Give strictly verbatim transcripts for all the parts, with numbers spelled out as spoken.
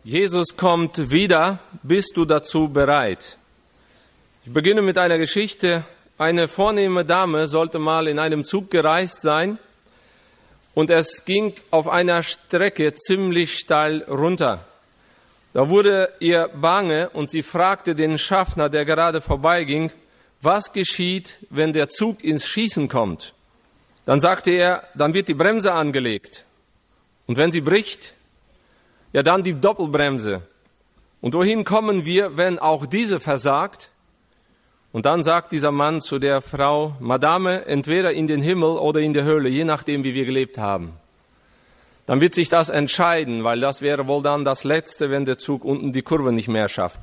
Jesus kommt wieder, bist du dazu bereit? Ich beginne mit einer Geschichte. Eine vornehme Dame sollte mal in einem Zug gereist sein und es ging auf einer Strecke ziemlich steil runter. Da wurde ihr bange und sie fragte den Schaffner, der gerade vorbeiging, was geschieht, wenn der Zug ins Schießen kommt? Dann sagte er, dann wird die Bremse angelegt. Und wenn sie bricht, ja dann die Doppelbremse. Und wohin kommen wir, wenn auch diese versagt? Und dann sagt dieser Mann zu der Frau, Madame, entweder in den Himmel oder in die Hölle, je nachdem, wie wir gelebt haben. Dann wird sich das entscheiden, weil das wäre wohl dann das Letzte, wenn der Zug unten die Kurve nicht mehr schafft.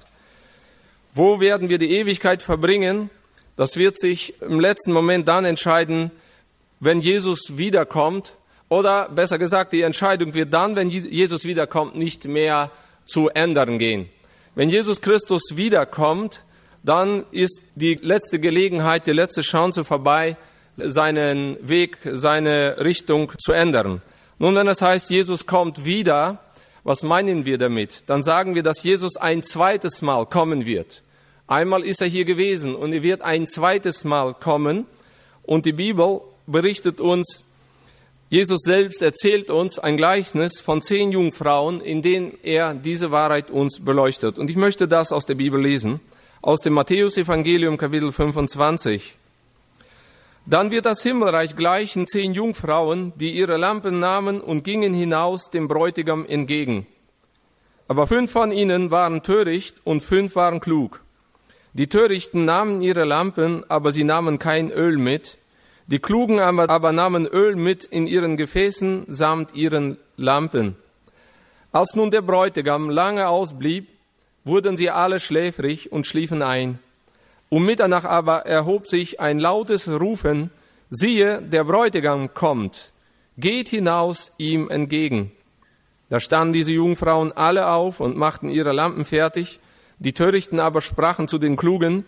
Wo werden wir die Ewigkeit verbringen? Das wird sich im letzten Moment dann entscheiden, wenn Jesus wiederkommt. Oder besser gesagt, die Entscheidung wird dann, wenn Jesus wiederkommt, nicht mehr zu ändern gehen. Wenn Jesus Christus wiederkommt, dann ist die letzte Gelegenheit, die letzte Chance vorbei, seinen Weg, seine Richtung zu ändern. Nun, wenn es heißt, Jesus kommt wieder, was meinen wir damit? Dann sagen wir, dass Jesus ein zweites Mal kommen wird. Einmal ist er hier gewesen und er wird ein zweites Mal kommen. Und die Bibel berichtet uns, Jesus selbst erzählt uns ein Gleichnis von zehn Jungfrauen, in dem er diese Wahrheit uns beleuchtet. Und ich möchte das aus der Bibel lesen, aus dem Matthäus-Evangelium, Kapitel fünfundzwanzig. Dann wird das Himmelreich gleichen zehn Jungfrauen, die ihre Lampen nahmen und gingen hinaus dem Bräutigam entgegen. Aber fünf von ihnen waren töricht und fünf waren klug. Die Törichten nahmen ihre Lampen, aber sie nahmen kein Öl mit. Die Klugen aber, aber nahmen Öl mit in ihren Gefäßen samt ihren Lampen. Als nun der Bräutigam lange ausblieb, wurden sie alle schläfrig und schliefen ein. Um Mitternacht aber erhob sich ein lautes Rufen, siehe, der Bräutigam kommt, geht hinaus ihm entgegen. Da standen diese Jungfrauen alle auf und machten ihre Lampen fertig. Die Törichten aber sprachen zu den Klugen,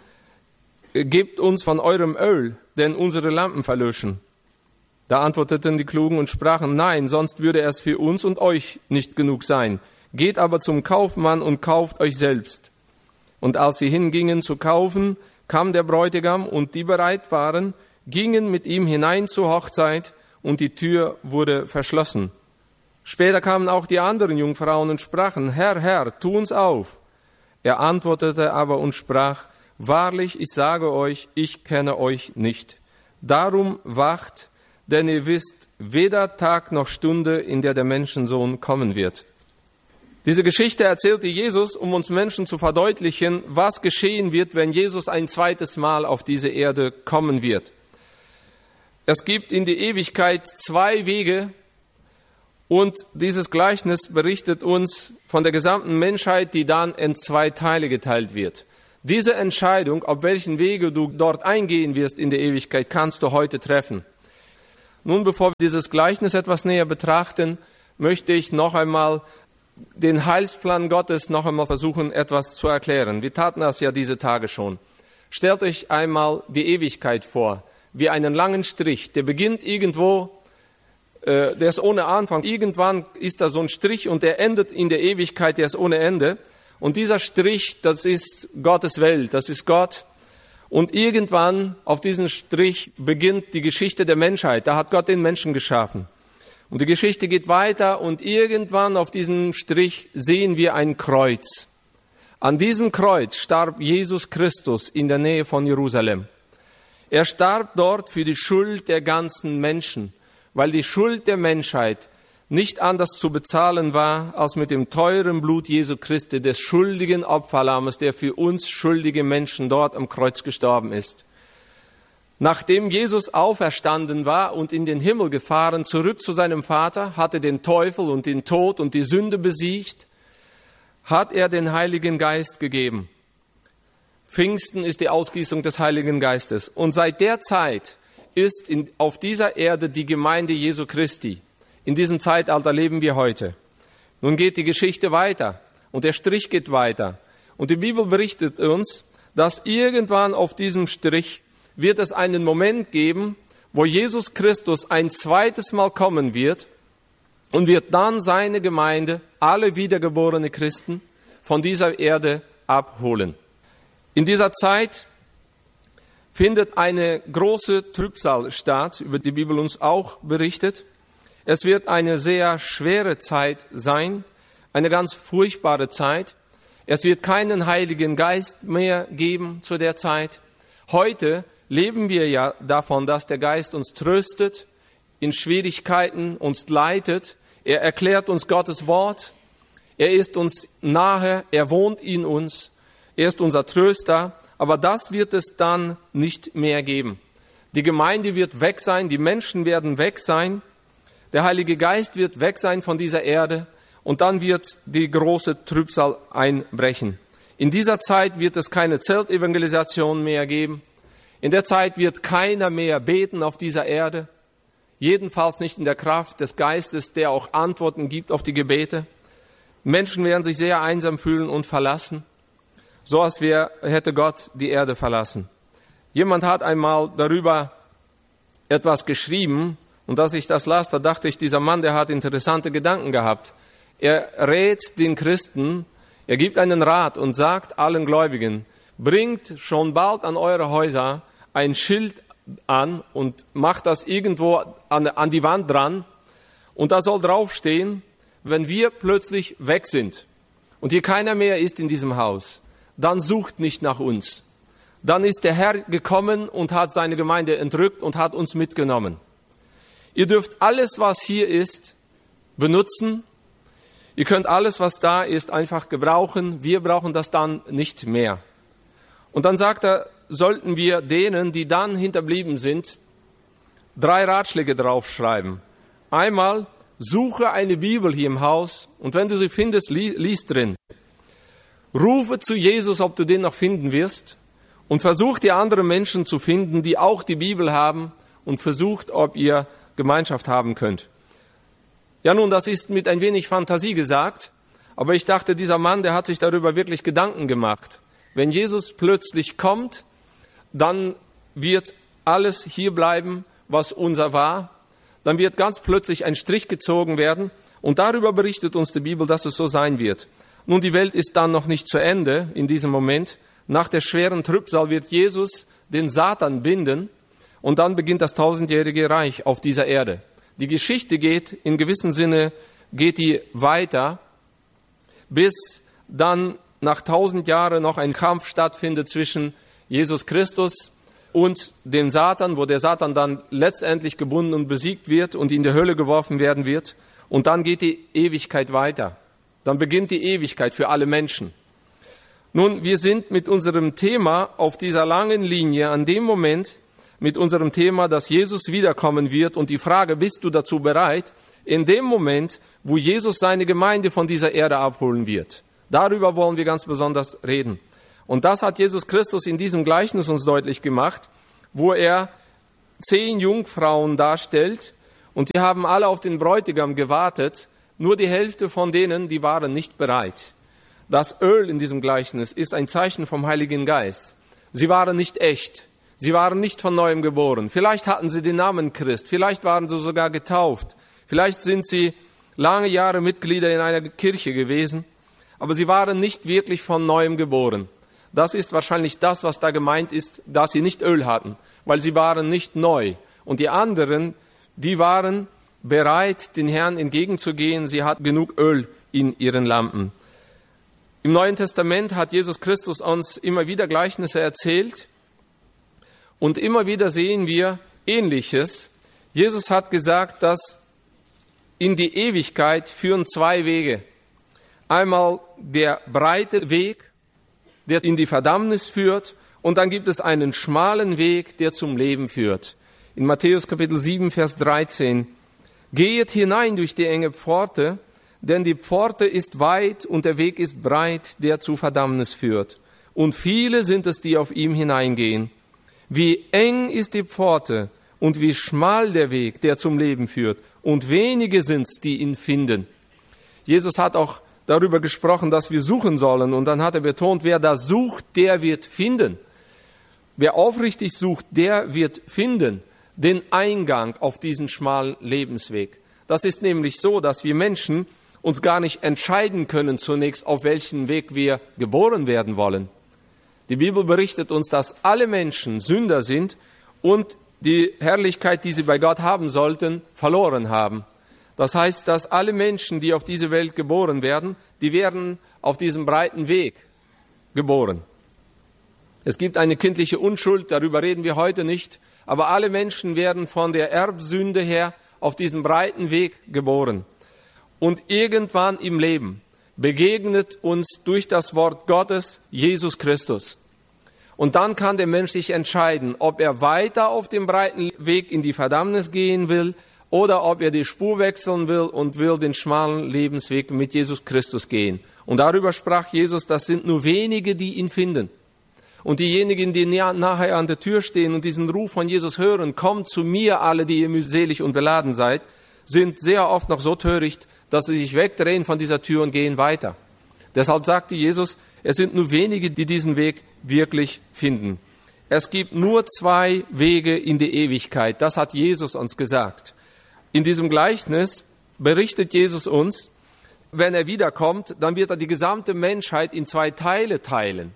gebt uns von eurem Öl, denn unsere Lampen verlöschen. Da antworteten die Klugen und sprachen, nein, sonst würde es für uns und euch nicht genug sein. Geht aber zum Kaufmann und kauft euch selbst. Und als sie hingingen zu kaufen, kam der Bräutigam und die bereit waren, gingen mit ihm hinein zur Hochzeit und die Tür wurde verschlossen. Später kamen auch die anderen Jungfrauen und sprachen, Herr, Herr, tu uns auf. Er antwortete aber und sprach, wahrlich, ich sage euch, ich kenne euch nicht. Darum wacht, denn ihr wisst weder Tag noch Stunde, in der der Menschensohn kommen wird. Diese Geschichte erzählte Jesus, um uns Menschen zu verdeutlichen, was geschehen wird, wenn Jesus ein zweites Mal auf diese Erde kommen wird. Es gibt in die Ewigkeit zwei Wege und dieses Gleichnis berichtet uns von der gesamten Menschheit, die dann in zwei Teile geteilt wird. Diese Entscheidung, auf welchen Wege du dort eingehen wirst in der Ewigkeit, kannst du heute treffen. Nun, bevor wir dieses Gleichnis etwas näher betrachten, möchte ich noch einmal den Heilsplan Gottes noch einmal versuchen, etwas zu erklären. Wir taten das ja diese Tage schon. Stellt euch einmal die Ewigkeit vor, wie einen langen Strich. Der beginnt irgendwo, äh, der ist ohne Anfang. Irgendwann ist da so ein Strich und der endet in der Ewigkeit, der ist ohne Ende. Und dieser Strich, das ist Gottes Welt, das ist Gott. Und irgendwann auf diesem Strich beginnt die Geschichte der Menschheit. Da hat Gott den Menschen geschaffen. Und die Geschichte geht weiter und irgendwann auf diesem Strich sehen wir ein Kreuz. An diesem Kreuz starb Jesus Christus in der Nähe von Jerusalem. Er starb dort für die Schuld der ganzen Menschen, weil die Schuld der Menschheit nicht anders zu bezahlen war, als mit dem teuren Blut Jesu Christi, des schuldigen Opferlammes, der für uns schuldige Menschen dort am Kreuz gestorben ist. Nachdem Jesus auferstanden war und in den Himmel gefahren, zurück zu seinem Vater, hatte den Teufel und den Tod und die Sünde besiegt, hat er den Heiligen Geist gegeben. Pfingsten ist die Ausgießung des Heiligen Geistes. Und seit der Zeit ist in, auf dieser Erde die Gemeinde Jesu Christi. In diesem Zeitalter leben wir heute. Nun geht die Geschichte weiter und der Strich geht weiter. Und die Bibel berichtet uns, dass irgendwann auf diesem Strich wird es einen Moment geben, wo Jesus Christus ein zweites Mal kommen wird und wird dann seine Gemeinde, alle wiedergeborene Christen, von dieser Erde abholen. In dieser Zeit findet eine große Trübsal statt, über die die Bibel uns auch berichtet. Es wird eine sehr schwere Zeit sein, eine ganz furchtbare Zeit. Es wird keinen Heiligen Geist mehr geben zu der Zeit. Heute leben wir ja davon, dass der Geist uns tröstet, in Schwierigkeiten uns leitet. Er erklärt uns Gottes Wort. Er ist uns nahe, er wohnt in uns. Er ist unser Tröster. Aber das wird es dann nicht mehr geben. Die Gemeinde wird weg sein, die Menschen werden weg sein. Der Heilige Geist wird weg sein von dieser Erde. Und dann wird die große Trübsal einbrechen. In dieser Zeit wird es keine Zeltevangelisation mehr geben. In der Zeit wird keiner mehr beten auf dieser Erde. Jedenfalls nicht in der Kraft des Geistes, der auch Antworten gibt auf die Gebete. Menschen werden sich sehr einsam fühlen und verlassen. So als wäre, hätte Gott die Erde verlassen. Jemand hat einmal darüber etwas geschrieben. Und als ich das las, da dachte ich, dieser Mann, der hat interessante Gedanken gehabt. Er rät den Christen, er gibt einen Rat und sagt allen Gläubigen, bringt schon bald an eure Häuser ein Schild an und macht das irgendwo an, an die Wand dran. Und da soll draufstehen, wenn wir plötzlich weg sind und hier keiner mehr ist in diesem Haus, dann sucht nicht nach uns. Dann ist der Herr gekommen und hat seine Gemeinde entrückt und hat uns mitgenommen. Ihr dürft alles, was hier ist, benutzen. Ihr könnt alles, was da ist, einfach gebrauchen. Wir brauchen das dann nicht mehr. Und dann sagt er, sollten wir denen, die dann hinterblieben sind, drei Ratschläge draufschreiben. Einmal, suche eine Bibel hier im Haus und wenn du sie findest, lies drin. Rufe zu Jesus, ob du den noch finden wirst und versuch die anderen Menschen zu finden, die auch die Bibel haben und versucht, ob ihr Gemeinschaft haben könnt. Ja nun, das ist mit ein wenig Fantasie gesagt, aber ich dachte, dieser Mann, der hat sich darüber wirklich Gedanken gemacht. Wenn Jesus plötzlich kommt, dann wird alles hier bleiben, was unser war. Dann wird ganz plötzlich ein Strich gezogen werden. Und darüber berichtet uns die Bibel, dass es so sein wird. Nun, die Welt ist dann noch nicht zu Ende in diesem Moment. Nach der schweren Trübsal wird Jesus den Satan binden. Und dann beginnt das tausendjährige Reich auf dieser Erde. Die Geschichte geht, in gewissem Sinne, geht die weiter, bis dann nach tausend Jahren noch ein Kampf stattfindet zwischen Jesus Christus und dem Satan, wo der Satan dann letztendlich gebunden und besiegt wird und in die Hölle geworfen werden wird. Und dann geht die Ewigkeit weiter. Dann beginnt die Ewigkeit für alle Menschen. Nun, wir sind mit unserem Thema auf dieser langen Linie an dem Moment, mit unserem Thema, dass Jesus wiederkommen wird und die Frage, bist du dazu bereit, in dem Moment, wo Jesus seine Gemeinde von dieser Erde abholen wird. Darüber wollen wir ganz besonders reden. Und das hat Jesus Christus in diesem Gleichnis uns deutlich gemacht, wo er zehn Jungfrauen darstellt und sie haben alle auf den Bräutigam gewartet, nur die Hälfte von denen, die waren nicht bereit. Das Öl in diesem Gleichnis ist ein Zeichen vom Heiligen Geist. Sie waren nicht echt, sie waren nicht von Neuem geboren. Vielleicht hatten sie den Namen Christ, vielleicht waren sie sogar getauft, vielleicht sind sie lange Jahre Mitglieder in einer Kirche gewesen, aber sie waren nicht wirklich von Neuem geboren. Das ist wahrscheinlich das, was da gemeint ist, dass sie nicht Öl hatten, weil sie waren nicht neu. Und die anderen, die waren bereit, den Herrn entgegenzugehen. Sie hatten genug Öl in ihren Lampen. Im Neuen Testament hat Jesus Christus uns immer wieder Gleichnisse erzählt. Und immer wieder sehen wir Ähnliches. Jesus hat gesagt, dass in die Ewigkeit führen zwei Wege. Einmal der breite Weg, der in die Verdammnis führt, und dann gibt es einen schmalen Weg, der zum Leben führt. In Matthäus Kapitel sieben, Vers dreizehn. Gehet hinein durch die enge Pforte, denn die Pforte ist weit und der Weg ist breit, der zu Verdammnis führt. Und viele sind es, die auf ihm hineingehen. Wie eng ist die Pforte und wie schmal der Weg, der zum Leben führt. Und wenige sind es, die ihn finden. Jesus hat auch darüber gesprochen, dass wir suchen sollen. Und dann hat er betont, wer da sucht, der wird finden. Wer aufrichtig sucht, der wird finden den Eingang auf diesen schmalen Lebensweg. Das ist nämlich so, dass wir Menschen uns gar nicht entscheiden können zunächst, auf welchen Weg wir geboren werden wollen. Die Bibel berichtet uns, dass alle Menschen Sünder sind und die Herrlichkeit, die sie bei Gott haben sollten, verloren haben. Das heißt, dass alle Menschen, die auf diese Welt geboren werden, die werden auf diesem breiten Weg geboren. Es gibt eine kindliche Unschuld, darüber reden wir heute nicht, aber alle Menschen werden von der Erbsünde her auf diesem breiten Weg geboren. Und irgendwann im Leben begegnet uns durch das Wort Gottes Jesus Christus. Und dann kann der Mensch sich entscheiden, ob er weiter auf dem breiten Weg in die Verdammnis gehen will oder ob er die Spur wechseln will und will den schmalen Lebensweg mit Jesus Christus gehen. Und darüber sprach Jesus, das sind nur wenige, die ihn finden. Und diejenigen, die nachher an der Tür stehen und diesen Ruf von Jesus hören, kommt zu mir alle, die ihr mühselig und beladen seid, sind sehr oft noch so töricht, dass sie sich wegdrehen von dieser Tür und gehen weiter. Deshalb sagte Jesus, es sind nur wenige, die diesen Weg wirklich finden. Es gibt nur zwei Wege in die Ewigkeit. Das hat Jesus uns gesagt. In diesem Gleichnis berichtet Jesus uns, wenn er wiederkommt, dann wird er die gesamte Menschheit in zwei Teile teilen.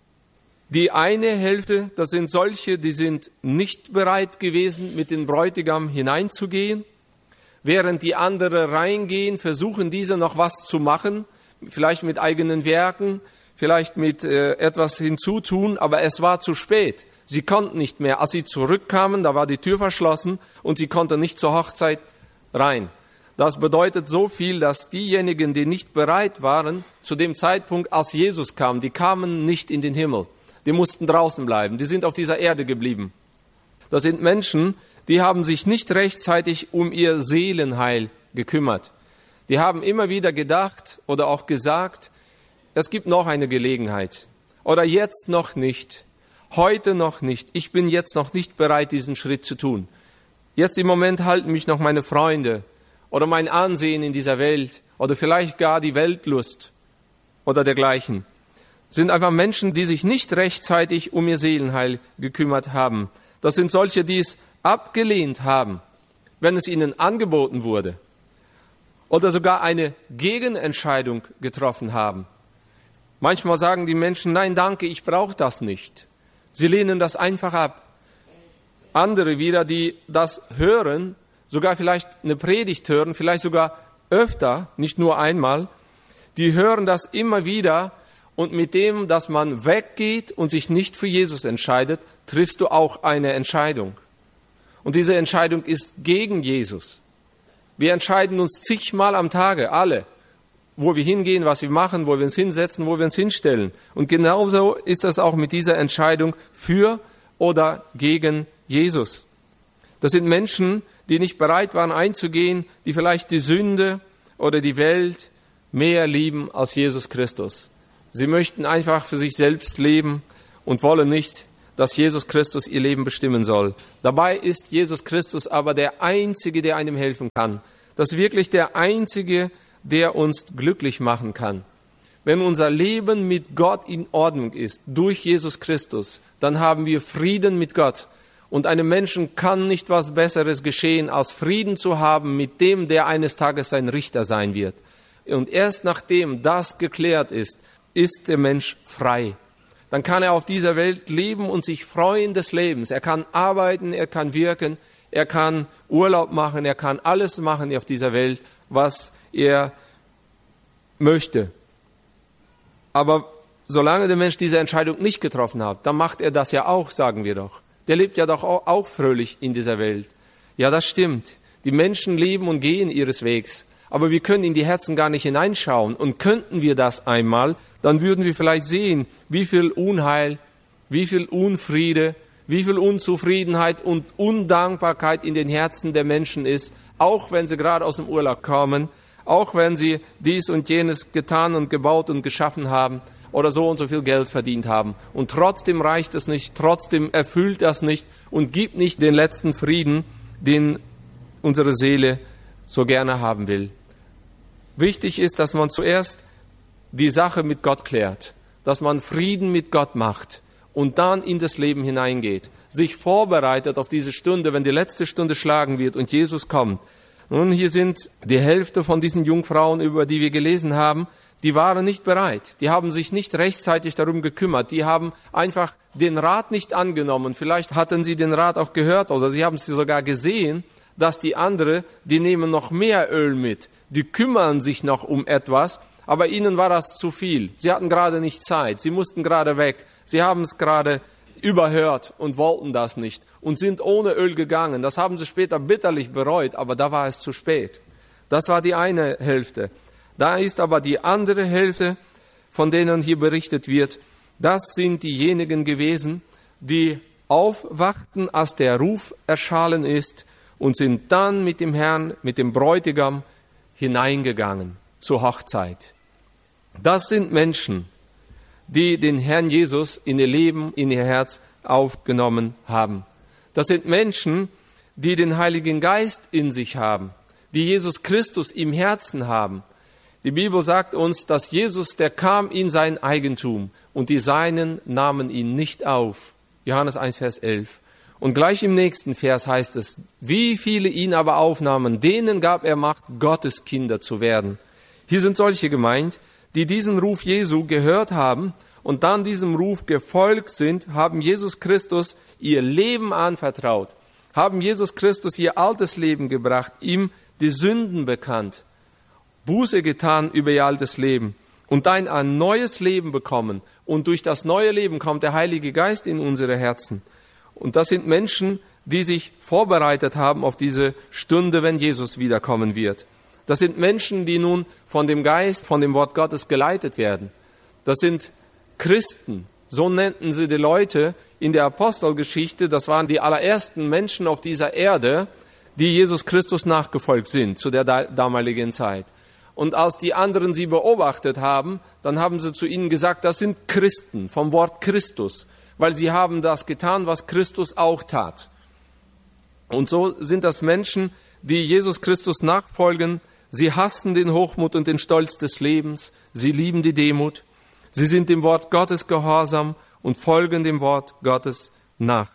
Die eine Hälfte, das sind solche, die sind nicht bereit gewesen, mit dem Bräutigam hineinzugehen. Während die andere reingehen, versuchen diese noch was zu machen, vielleicht mit eigenen Werken, vielleicht mit äh, etwas hinzutun, aber es war zu spät. Sie konnten nicht mehr. Als sie zurückkamen, da war die Tür verschlossen und sie konnten nicht zur Hochzeit rein. Das bedeutet so viel, dass diejenigen, die nicht bereit waren, zu dem Zeitpunkt, als Jesus kam, die kamen nicht in den Himmel. Die mussten draußen bleiben. Die sind auf dieser Erde geblieben. Das sind Menschen, die haben sich nicht rechtzeitig um ihr Seelenheil gekümmert. Die haben immer wieder gedacht oder auch gesagt, es gibt noch eine Gelegenheit. Oder jetzt noch nicht. Heute noch nicht. Ich bin jetzt noch nicht bereit, diesen Schritt zu tun. Jetzt im Moment halten mich noch meine Freunde oder mein Ansehen in dieser Welt oder vielleicht gar die Weltlust oder dergleichen. Sind einfach Menschen, die sich nicht rechtzeitig um ihr Seelenheil gekümmert haben. Das sind solche, die es abgelehnt haben, wenn es ihnen angeboten wurde. Oder sogar eine Gegenentscheidung getroffen haben. Manchmal sagen die Menschen, nein, danke, ich brauche das nicht. Sie lehnen das einfach ab. Andere wieder, die das hören, sogar vielleicht eine Predigt hören, vielleicht sogar öfter, nicht nur einmal, die hören das immer wieder und mit dem, dass man weggeht und sich nicht für Jesus entscheidet, triffst du auch eine Entscheidung. Und diese Entscheidung ist gegen Jesus. Wir entscheiden uns zigmal am Tage, alle, wo wir hingehen, was wir machen, wo wir uns hinsetzen, wo wir uns hinstellen. Und genauso ist das auch mit dieser Entscheidung für oder gegen Jesus. Das sind Menschen, die nicht bereit waren einzugehen, die vielleicht die Sünde oder die Welt mehr lieben als Jesus Christus. Sie möchten einfach für sich selbst leben und wollen nicht, dass Jesus Christus ihr Leben bestimmen soll. Dabei ist Jesus Christus aber der Einzige, der einem helfen kann. Das ist wirklich der Einzige, der uns glücklich machen kann. Wenn unser Leben mit Gott in Ordnung ist, durch Jesus Christus, dann haben wir Frieden mit Gott. Und einem Menschen kann nicht was Besseres geschehen, als Frieden zu haben mit dem, der eines Tages sein Richter sein wird. Und erst nachdem das geklärt ist, ist der Mensch frei. Dann kann er auf dieser Welt leben und sich freuen des Lebens. Er kann arbeiten, er kann wirken, er kann Urlaub machen, er kann alles machen auf dieser Welt, was er möchte. Aber solange der Mensch diese Entscheidung nicht getroffen hat, dann macht er das ja auch, sagen wir doch. Der lebt ja doch auch fröhlich in dieser Welt. Ja, das stimmt. Die Menschen leben und gehen ihres Wegs. Aber wir können in die Herzen gar nicht hineinschauen. Und könnten wir das einmal, dann würden wir vielleicht sehen, wie viel Unheil, wie viel Unfriede, wie viel Unzufriedenheit und Undankbarkeit in den Herzen der Menschen ist, auch wenn sie gerade aus dem Urlaub kommen, auch wenn sie dies und jenes getan und gebaut und geschaffen haben oder so und so viel Geld verdient haben. Und trotzdem reicht es nicht, trotzdem erfüllt das nicht und gibt nicht den letzten Frieden, den unsere Seele so gerne haben will. Wichtig ist, dass man zuerst die Sache mit Gott klärt, dass man Frieden mit Gott macht und dann in das Leben hineingeht, sich vorbereitet auf diese Stunde, wenn die letzte Stunde schlagen wird und Jesus kommt, Nun, hier sind die Hälfte von diesen Jungfrauen, über die wir gelesen haben, die waren nicht bereit. Die haben sich nicht rechtzeitig darum gekümmert. Die haben einfach den Rat nicht angenommen. Vielleicht hatten sie den Rat auch gehört oder sie haben es sogar gesehen, dass die andere, die nehmen noch mehr Öl mit. Die kümmern sich noch um etwas, aber ihnen war das zu viel. Sie hatten gerade nicht Zeit. Sie mussten gerade weg. Sie haben es gerade überhört und wollten das nicht und sind ohne Öl gegangen. Das haben sie später bitterlich bereut, aber da war es zu spät. Das war die eine Hälfte. Da ist aber die andere Hälfte, von denen hier berichtet wird, das sind diejenigen gewesen, die aufwachten, als der Ruf erschallen ist und sind dann mit dem Herrn, mit dem Bräutigam hineingegangen zur Hochzeit. Das sind Menschen, die den Herrn Jesus in ihr Leben, in ihr Herz aufgenommen haben. Das sind Menschen, die den Heiligen Geist in sich haben, die Jesus Christus im Herzen haben. Die Bibel sagt uns, dass Jesus, der kam in sein Eigentum und die Seinen nahmen ihn nicht auf. Johannes eins, Vers elf. Und gleich im nächsten Vers heißt es, wie viele ihn aber aufnahmen, denen gab er Macht, Gottes Kinder zu werden. Hier sind solche gemeint, die diesen Ruf Jesu gehört haben und dann diesem Ruf gefolgt sind, haben Jesus Christus ihr Leben anvertraut, haben Jesus Christus ihr altes Leben gebracht, ihm die Sünden bekannt, Buße getan über ihr altes Leben und dann ein neues Leben bekommen. Und durch das neue Leben kommt der Heilige Geist in unsere Herzen. Und das sind Menschen, die sich vorbereitet haben auf diese Stunde, wenn Jesus wiederkommen wird. Das sind Menschen, die nun von dem Geist, von dem Wort Gottes geleitet werden. Das sind Christen, so nannten sie die Leute in der Apostelgeschichte. Das waren die allerersten Menschen auf dieser Erde, die Jesus Christus nachgefolgt sind zu der damaligen Zeit. Und als die anderen sie beobachtet haben, dann haben sie zu ihnen gesagt, das sind Christen, vom Wort Christus, weil sie haben das getan, was Christus auch tat. Und so sind das Menschen, die Jesus Christus nachfolgen. Sie hassen den Hochmut und den Stolz des Lebens. Sie lieben die Demut. Sie sind dem Wort Gottes gehorsam und folgen dem Wort Gottes nach.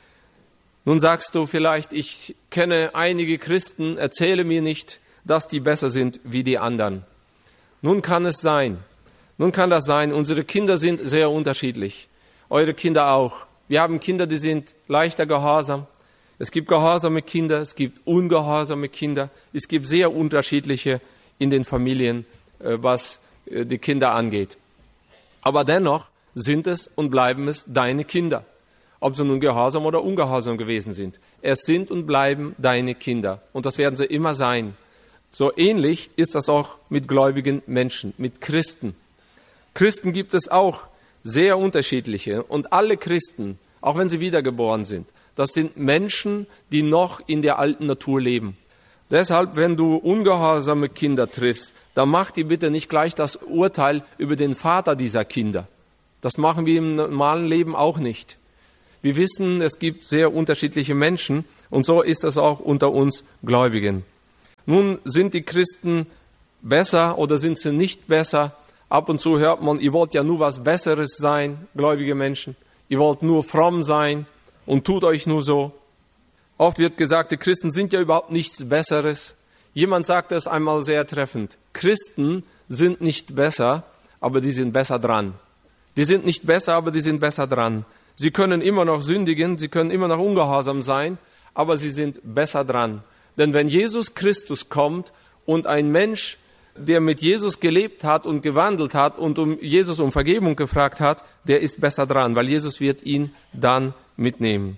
Nun sagst du vielleicht, ich kenne einige Christen, erzähle mir nicht, dass die besser sind wie die anderen. Nun kann es sein, nun kann das sein, unsere Kinder sind sehr unterschiedlich, eure Kinder auch. Wir haben Kinder, die sind leichter gehorsam. Es gibt gehorsame Kinder, es gibt ungehorsame Kinder. Es gibt sehr unterschiedliche in den Familien, was die Kinder angeht. Aber dennoch sind es und bleiben es deine Kinder, ob sie nun gehorsam oder ungehorsam gewesen sind. Es sind und bleiben deine Kinder und das werden sie immer sein. So ähnlich ist das auch mit gläubigen Menschen, mit Christen. Christen gibt es auch sehr unterschiedliche und alle Christen, auch wenn sie wiedergeboren sind, das sind Menschen, die noch in der alten Natur leben. Deshalb, wenn du ungehorsame Kinder triffst, dann mach dir bitte nicht gleich das Urteil über den Vater dieser Kinder. Das machen wir im normalen Leben auch nicht. Wir wissen, es gibt sehr unterschiedliche Menschen und so ist es auch unter uns Gläubigen. Nun sind die Christen besser oder sind sie nicht besser? Ab und zu hört man, ihr wollt ja nur was Besseres sein, gläubige Menschen. Ihr wollt nur fromm sein und tut euch nur so. Oft wird gesagt, die Christen sind ja überhaupt nichts Besseres. Jemand sagte es einmal sehr treffend. Christen sind nicht besser, aber die sind besser dran. Die sind nicht besser, aber die sind besser dran. Sie können immer noch sündigen, sie können immer noch ungehorsam sein, aber sie sind besser dran. Denn wenn Jesus Christus kommt und ein Mensch, der mit Jesus gelebt hat und gewandelt hat und um Jesus um Vergebung gefragt hat, der ist besser dran, weil Jesus wird ihn dann mitnehmen.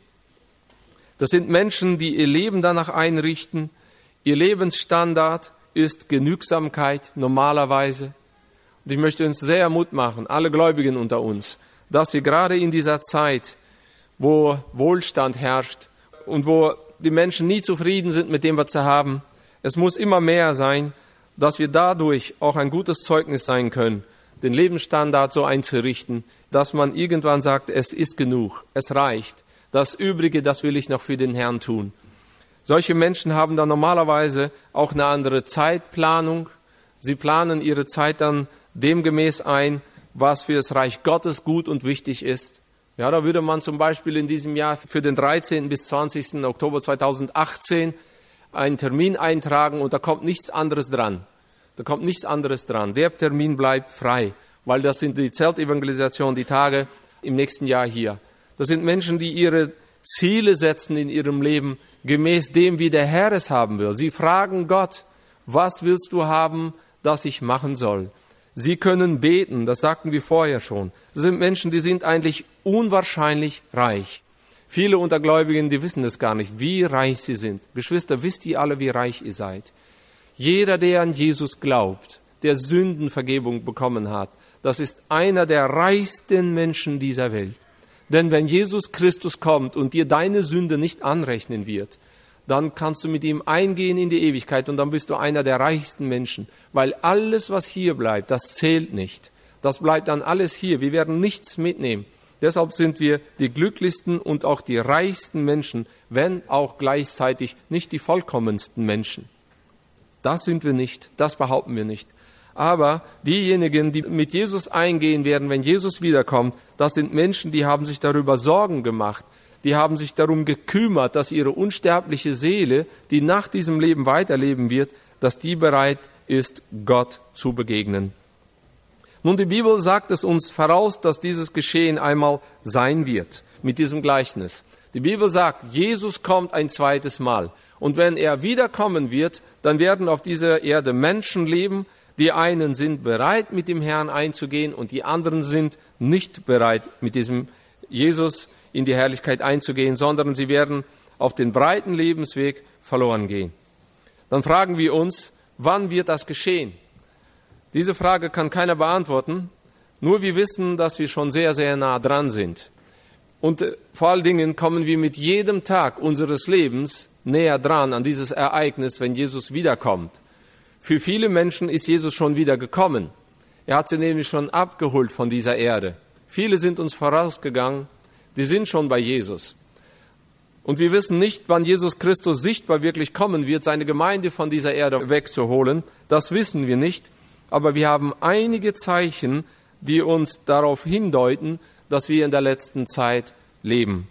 Das sind Menschen, die ihr Leben danach einrichten. Ihr Lebensstandard ist Genügsamkeit normalerweise. Und ich möchte uns sehr Mut machen, alle Gläubigen unter uns, dass wir gerade in dieser Zeit, wo Wohlstand herrscht und wo die Menschen nie zufrieden sind mit dem, was sie haben, es muss immer mehr sein, dass wir dadurch auch ein gutes Zeugnis sein können, den Lebensstandard so einzurichten, dass man irgendwann sagt, es ist genug, es reicht. Das Übrige, das will ich noch für den Herrn tun. Solche Menschen haben dann normalerweise auch eine andere Zeitplanung. Sie planen ihre Zeit dann demgemäß ein, was für das Reich Gottes gut und wichtig ist. Ja, da würde man zum Beispiel in diesem Jahr für den dreizehnten bis zwanzigsten Oktober zweitausendachtzehn einen Termin eintragen und da kommt nichts anderes dran. Da kommt nichts anderes dran. Der Termin bleibt frei, weil das sind die Zeltevangelisation, die Tage im nächsten Jahr hier. Das sind Menschen, die ihre Ziele setzen in ihrem Leben, gemäß dem, wie der Herr es haben will. Sie fragen Gott, was willst du haben, dass ich machen soll? Sie können beten, das sagten wir vorher schon. Das sind Menschen, die sind eigentlich unwahrscheinlich reich. Viele unter Gläubigen, die wissen es gar nicht, wie reich sie sind. Geschwister, wisst ihr alle, wie reich ihr seid? Jeder, der an Jesus glaubt, der Sündenvergebung bekommen hat, das ist einer der reichsten Menschen dieser Welt. Denn wenn Jesus Christus kommt und dir deine Sünde nicht anrechnen wird, dann kannst du mit ihm eingehen in die Ewigkeit und dann bist du einer der reichsten Menschen. Weil alles, was hier bleibt, das zählt nicht. Das bleibt dann alles hier. Wir werden nichts mitnehmen. Deshalb sind wir die glücklichsten und auch die reichsten Menschen, wenn auch gleichzeitig nicht die vollkommensten Menschen. Das sind wir nicht, das behaupten wir nicht. Aber diejenigen, die mit Jesus eingehen werden, wenn Jesus wiederkommt, das sind Menschen, die haben sich darüber Sorgen gemacht. Die haben sich darum gekümmert, dass ihre unsterbliche Seele, die nach diesem Leben weiterleben wird, dass die bereit ist, Gott zu begegnen. Nun, die Bibel sagt es uns voraus, dass dieses Geschehen einmal sein wird, mit diesem Gleichnis. Die Bibel sagt, Jesus kommt ein zweites Mal. Und wenn er wiederkommen wird, dann werden auf dieser Erde Menschen leben. Die einen sind bereit, mit dem Herrn einzugehen und die anderen sind nicht bereit, mit diesem Jesus in die Herrlichkeit einzugehen, sondern sie werden auf den breiten Lebensweg verloren gehen. Dann fragen wir uns, wann wird das geschehen? Diese Frage kann keiner beantworten, nur wir wissen, dass wir schon sehr, sehr nah dran sind. Und äh, vor allen Dingen kommen wir mit jedem Tag unseres Lebens näher dran an dieses Ereignis, wenn Jesus wiederkommt. Für viele Menschen ist Jesus schon wieder gekommen. Er hat sie nämlich schon abgeholt von dieser Erde. Viele sind uns vorausgegangen, die sind schon bei Jesus. Und wir wissen nicht, wann Jesus Christus sichtbar wirklich kommen wird, seine Gemeinde von dieser Erde wegzuholen. Das wissen wir nicht. Aber wir haben einige Zeichen, die uns darauf hindeuten, dass wir in der letzten Zeit leben.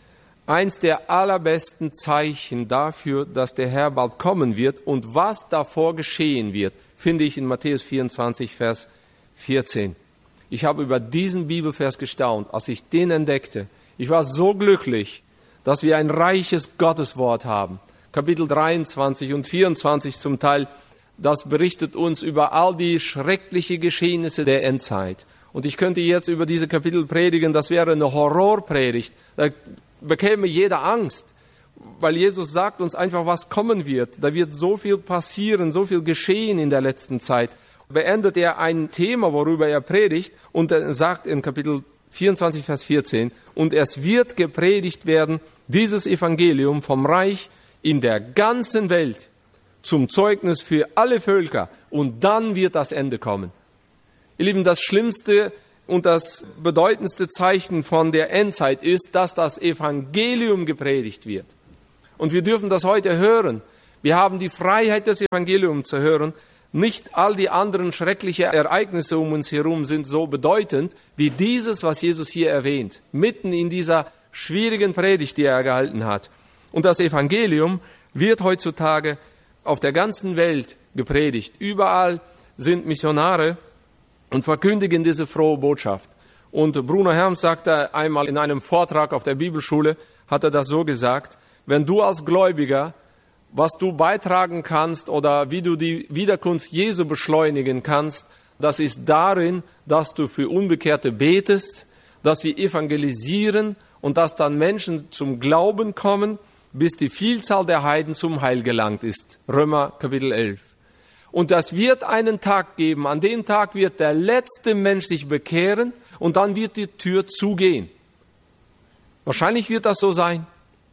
Eins der allerbesten Zeichen dafür, dass der Herr bald kommen wird und was davor geschehen wird, finde ich in Matthäus vierundzwanzig, Vers vierzehn. Ich habe über diesen Bibelvers gestaunt, als ich den entdeckte. Ich war so glücklich, dass wir ein reiches Gotteswort haben. Kapitel dreiundzwanzig und vierundzwanzig zum Teil, das berichtet uns über all die schrecklichen Geschehnisse der Endzeit. Und ich könnte jetzt über diese Kapitel predigen, das wäre eine Horrorpredigt. Da bekäme jeder Angst, weil Jesus sagt uns einfach, was kommen wird. Da wird so viel passieren, so viel geschehen in der letzten Zeit. Beendet er ein Thema, worüber er predigt, und er sagt in Kapitel vierundzwanzig, Vers vierzehn, und es wird gepredigt werden, dieses Evangelium vom Reich in der ganzen Welt zum Zeugnis für alle Völker, und dann wird das Ende kommen. Ihr Lieben, das Schlimmste und das bedeutendste Zeichen von der Endzeit ist, dass das Evangelium gepredigt wird. Und wir dürfen das heute hören. Wir haben die Freiheit, das Evangelium zu hören. Nicht all die anderen schrecklichen Ereignisse um uns herum sind so bedeutend wie dieses, was Jesus hier erwähnt, mitten in dieser schwierigen Predigt, die er gehalten hat. Und das Evangelium wird heutzutage auf der ganzen Welt gepredigt. Überall sind Missionare und verkündigen diese frohe Botschaft. Und Bruno Herms sagte einmal in einem Vortrag auf der Bibelschule, hat er das so gesagt, wenn du als Gläubiger, was du beitragen kannst oder wie du die Wiederkunft Jesu beschleunigen kannst, das ist darin, dass du für Unbekehrte betest, dass wir evangelisieren und dass dann Menschen zum Glauben kommen, bis die Vielzahl der Heiden zum Heil gelangt ist. Römer Kapitel elf. Und das wird einen Tag geben, an dem Tag wird der letzte Mensch sich bekehren und dann wird die Tür zugehen. Wahrscheinlich wird das so sein.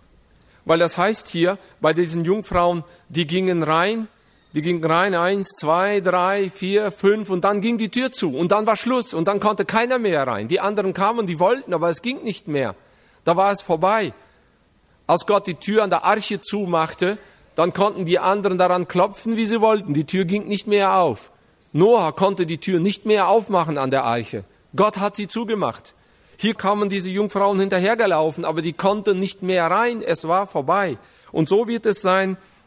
Weil das heißt hier, bei diesen Jungfrauen, die gingen rein, die gingen rein, eins, zwei, drei, vier, fünf, und dann ging die Tür zu und dann war Schluss und dann konnte keiner mehr rein. Die anderen kamen, die wollten, aber es ging nicht mehr. Da war es vorbei. Als Gott die Tür an der Arche zumachte, dann konnten die anderen daran klopfen, wie sie wollten. Die Tür ging nicht mehr auf. Noah konnte die Tür nicht mehr aufmachen an der Arche. Gott hat sie zugemacht. Hier kamen diese Jungfrauen hinterhergelaufen, aber die konnten nicht mehr rein. Es war vorbei. Und so wird es sein,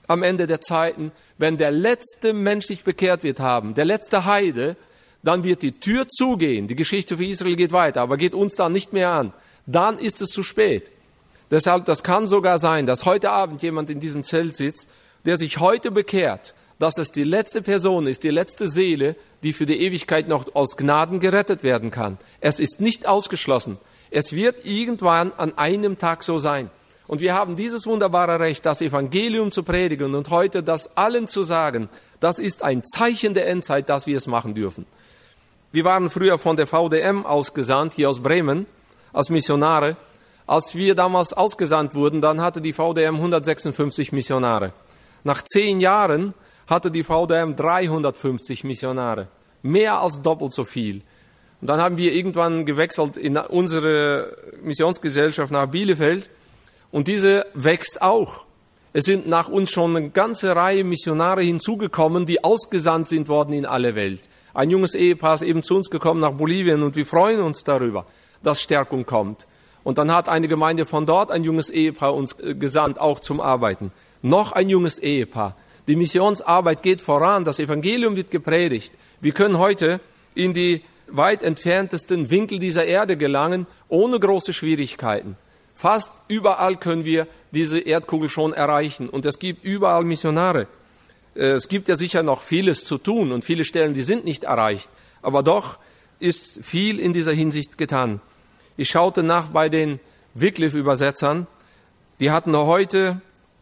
am Ende der Zeiten, wenn der letzte Mensch sich bekehrt wird haben, der letzte Heide, dann wird die Tür zugehen. Die Geschichte für Israel geht weiter, aber geht uns dann nicht mehr an. Dann ist es zu spät. Deshalb, das kann sogar sein, dass heute Abend jemand in diesem Zelt sitzt, der sich heute bekehrt, dass es die letzte Person ist, die letzte Seele, die für die Ewigkeit noch aus Gnaden gerettet werden kann. Es ist nicht ausgeschlossen. Es wird irgendwann an einem Tag so sein. Und wir haben dieses wunderbare Recht, das Evangelium zu predigen und heute das allen zu sagen. Das ist ein Zeichen der Endzeit, dass wir es machen dürfen. Wir waren früher von der V D M ausgesandt, hier aus Bremen, als Missionare. Als wir damals ausgesandt wurden, dann hatte die V D M hundertsechsundfünfzig Missionare. Nach zehn Jahren hatte die V D M dreihundertfünfzig Missionare. Mehr als doppelt so viel. Und dann haben wir irgendwann gewechselt in unsere Missionsgesellschaft nach Bielefeld. Und diese wächst auch. Es sind nach uns schon eine ganze Reihe Missionare hinzugekommen, die ausgesandt sind worden in alle Welt. Ein junges Ehepaar ist eben zu uns gekommen nach Bolivien und wir freuen uns darüber, dass Stärkung kommt. Und dann hat eine Gemeinde von dort ein junges Ehepaar uns gesandt, auch zum Arbeiten. Noch ein junges Ehepaar. Die Missionsarbeit geht voran, das Evangelium wird gepredigt. Wir können heute in die weit entferntesten Winkel dieser Erde gelangen, ohne große Schwierigkeiten. Fast überall können wir diese Erdkugel schon erreichen und es gibt überall Missionare. Es gibt ja sicher noch vieles zu tun und viele Stellen, die sind nicht erreicht, aber doch ist viel in dieser Hinsicht getan. Ich schaute nach bei den Wycliffe-Übersetzern, die hatten heute,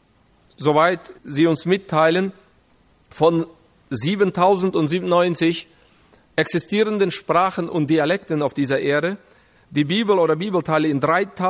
soweit sie uns mitteilen, von siebentausendsiebenundneunzig existierenden Sprachen und Dialekten auf dieser Erde die Bibel oder Bibelteile in